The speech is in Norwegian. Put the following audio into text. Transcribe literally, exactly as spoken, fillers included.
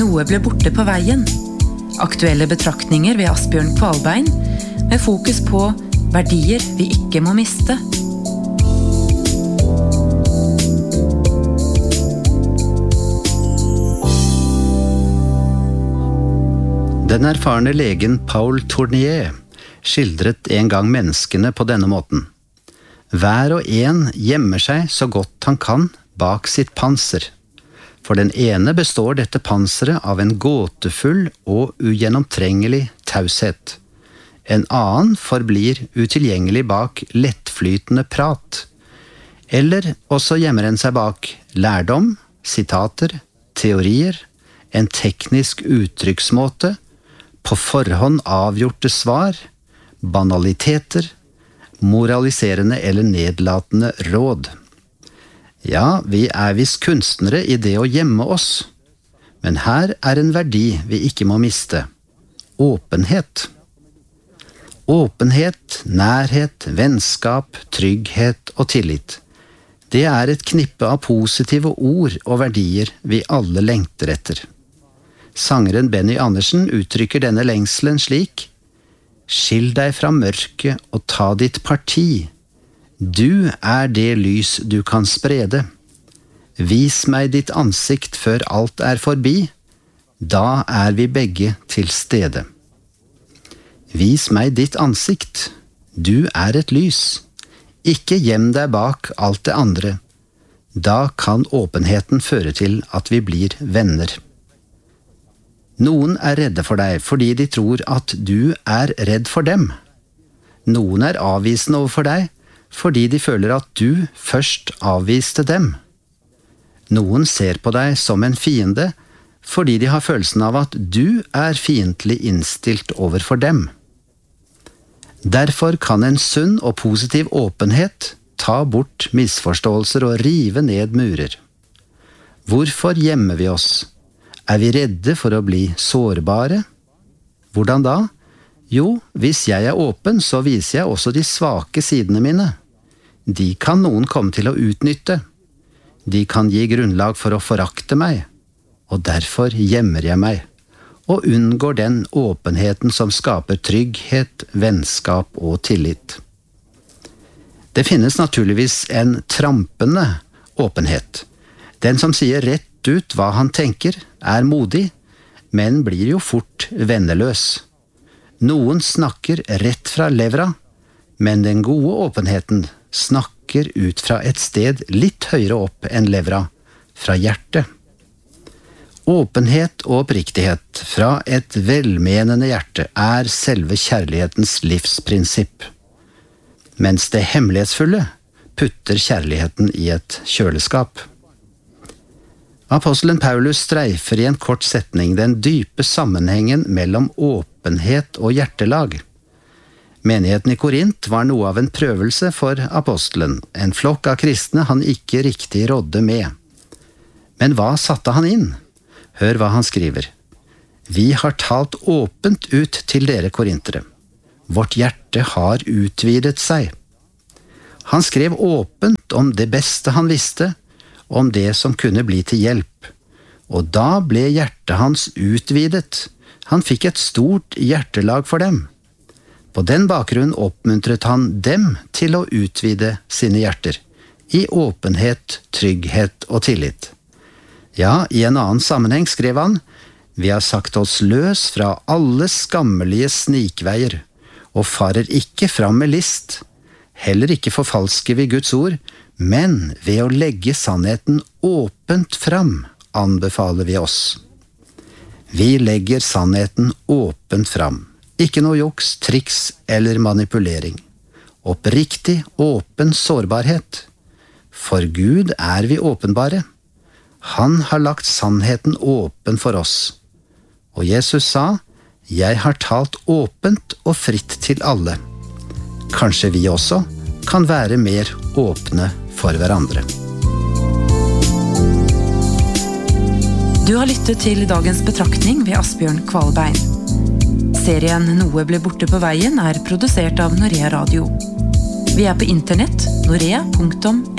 Noe ble borte på veien. Aktuelle betraktninger ved Asbjørn Kvalbein, med fokus på verdier vi ikke må miste. Den erfarne legen Paul Tournier skildret en gang menneskene på denne måten. Hver og en gjemmer seg så godt han kan bak sitt panser. For den ene består dette panseret av en gåtefull og ugjennomtrengelig taushet. En annen forblir utilgjengelig bak lettflytende prat. Eller også gjemmer en seg bak lærdom, sitater, teorier, en teknisk uttrykksmåte, på forhånd avgjorte svar, banaliteter, moraliserende eller nedlatende råd. Ja, vi er visst kunstnere i det å gjemme oss, men her er en verdi vi ikke må miste. Åpenhet. Åpenhet, nærhet, vennskap, trygghet og tillit. Det er et knippe av positive ord og verdier vi alle lengter etter. Sangeren Benny Andersen uttrykker denne lengselen slik: Skill deg fra mørket og ta ditt parti. Du er det lys du kan sprede. Vis meg ditt ansikt før alt er forbi. Da er vi begge til stede. Vis meg ditt ansikt. Du er et lys. Ikke gjem deg bak alt det andre. Da kan åpenheten føre til at vi blir venner. Noen er redde for deg fordi de tror at du er redd for dem. Noen er avvisende overfor deg fordi de føler at du først avviste dem. Noen ser på deg som en fiende fordi de har følelsen av at du er fiendtlig innstilt overfor dem. Derfor kan en sunn og positiv åpenhet ta bort misforståelser og rive ned murer. Hvorfor gjemmer vi oss? Er vi redde for å bli sårbare? Hvordan da? Jo, hvis jeg er åpen, så viser jeg også de svake sidene mine. De kan noen komme til å utnytte. De kan gi grunnlag for å forakte meg, og derfor gjemmer jeg meg, og unngår den åpenheten som skaper trygghet, vennskap og tillit. Det finnes naturligvis en trampende åpenhet. Den som sier rett ut hva han tenker, er modig, men blir jo fort venneløs. Noen snakker rett fra levra, men den gode åpenheten snakker ut fra et sted litt høyere opp enn levra, fra hjertet. Åpenhet og oppriktighet fra et velmenende hjerte er selve kjærlighetens livsprinsipp, mens det hemmelighetsfulle putter kjærligheten i et kjøleskap. Apostelen Paulus streifer i en kort setning den dype sammenhengen mellom åpenhet og hjertelag. Menigheten i Korint var noe av en prøvelse for apostelen, en flokk av kristne han ikke riktig rådde med. Men hva satte han inn? Hør hva han skriver. Vi har talt åpent ut til dere korintere. Vårt hjerte har utvidet seg. Han skrev åpent om det beste han visste, om det som kunne bli til hjelp. Og da ble hjertet hans utvidet. Han fikk et stort hjertelag for dem. På den bakgrunn oppmuntret han dem til å utvide sine hjerter, i åpenhet, trygghet og tillit. Ja, i en annen sammenheng skrev han, vi har sagt oss løs fra alle skammelige snikveier, og farer ikke fram med list. Heller ikke forfalsker vi Guds ord, men ved å legge sannheten åpent fram, anbefaler vi oss. Vi legger sannheten åpent fram. Ikke noe juks, triks eller manipulering. Oppriktig, åpen sårbarhet. For Gud er vi åpenbare. Han har lagt sannheten åpen for oss. Og Jesus sa, jeg har talt åpent og fritt til alle. Kanskje vi også kan være mer åpne for hverandre. Du har lyttet til dagens betraktning ved Asbjørn Kvalbein. Serien Noe ble borte på veien er produsert av Norea Radio. Vi er på internett norea punktum